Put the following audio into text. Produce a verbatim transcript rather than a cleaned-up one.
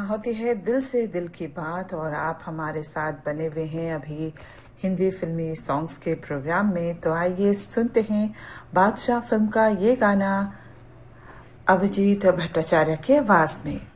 यहाँ होती है दिल से दिल की बात और आप हमारे साथ बने हुए हैं अभी हिंदी फिल्मी सॉन्ग्स के प्रोग्राम में। तो आइए सुनते हैं बादशाह फिल्म का ये गाना अभिजीत भट्टाचार्य के आवाज में।